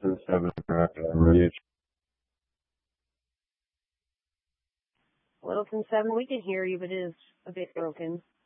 Lieutenant 7 correct radio. Littleton 7, we can hear you, but it is a bit broken.